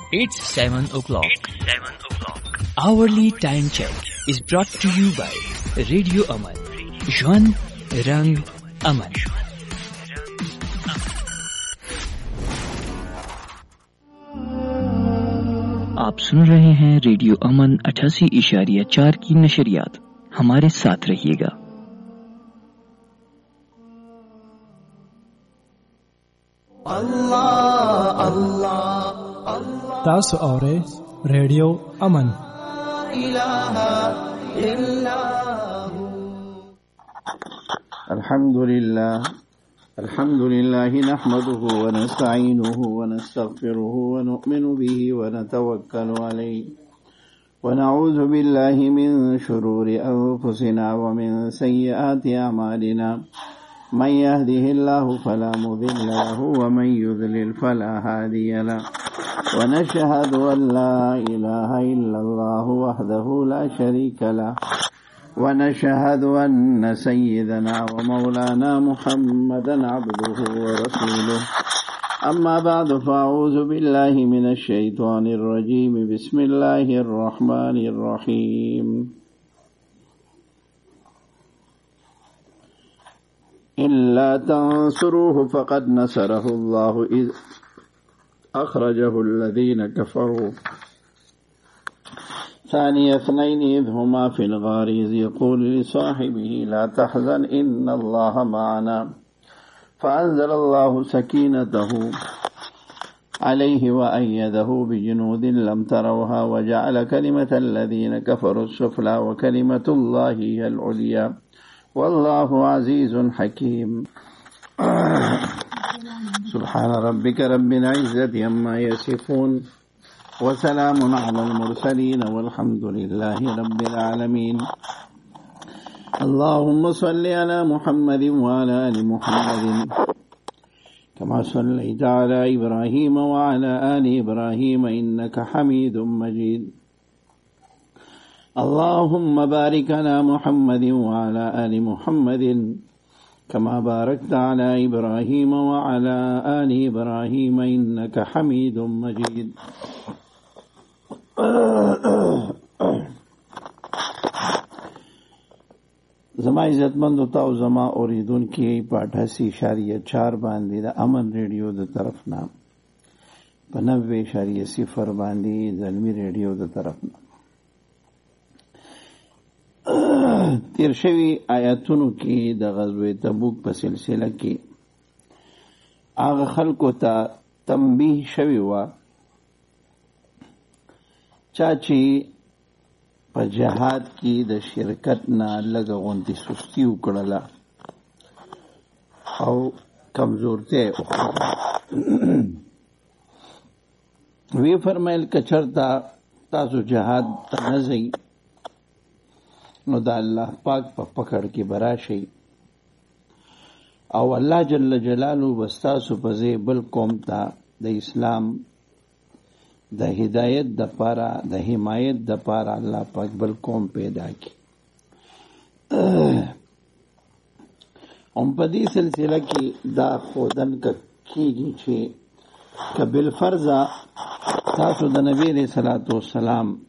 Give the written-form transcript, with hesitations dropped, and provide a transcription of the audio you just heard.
It's 7 o'clock. Hourly time check is brought to you by Radio Aman. Jwan Rang Aman. आप सुन रहे हैं radio अमन 88.4 की नशरियात। हमारे साथ रहिएगा। अल्लाह अल्लाह तासु औरे रेडियो अमन अल्हम्दुलिल्लाह नहमदुहु व नस्तईनुहु व नस्तगफिरुहु व नु'मिनु बिही व नतवक्कलु अलैहि व नऊज़ु बिल्लाहि मिन शुरूरि अंफुसिना व मिन सय्यिआति अमालिना मन यहदिहिल्लाहु फला मुदिल्ल लहु व मन युद्लिल फला हादिय लहु व नशहदु अन ला इलाहा इल्लल्लाहु वहदहु ला शरीका लहु व नशहदु अन्न सय्यिदना व मौलाना मुहम्मदन अब्दुहु व रसूलुहु अम्मा बअद फ़अऊज़ु बिल्लाहि मिनश शैतानिर रजीम बिस्मिल्लाहिर रहमानिर रहीम इल्ला तंसुरूहु फ़क़द नसरहु अल्लाहु इज़ अख़रजहु अल्लज़ीना कफ़रू ثاني اثنين إذ هما في الغار إذ يقول لصاحبه لا تحزن إن الله معنا فأنزل الله سكينته عليه وأيده بجنود لم تروها وجعل كلمة الذين كفروا السفلى وكلمة الله هي العليا والله عزيز حكيم سبحان ربك رب العزة عما يصفون وسلام على المرسلين والحمد لله رب العالمين اللهم صل على محمد وعلى آل محمد كما صليت على إبراهيم وعلى آل إبراهيم إنك حميد مجيد اللهم بارك على محمد وعلى آل محمد كما باركت على إبراهيم وعلى آل إبراهيم إنك حميد مجيد زما عزتمند ہوتا او زما اوریدون کی 88.4 باندې د امن ریډیو د طرف نه 90.0 باندې زلمی ریډیو د طرف نه تیر شوی آیاتونو کې د غزوه تبوک په سلسله کې هغه خلکو ته تنبیه شوی و چاچی په جهاد کې د شرکت نه لږه غونډې سستی وکړله او کمزورتیا یې وښوده وی فرمایل که چېرته تاسو جهاد ته نه ځئ نو د الله پاک په پکړ کې به راشئ او الله جل جلاله به ستاسو په ځای بل قوم ته د اسلام د هدایت د پاره د حمایت د پاره الله پاک بل قوم پیدا کی په دې سلسله کې دا خودن کېږي چې کبل فرض تاسو د نبی رسول الله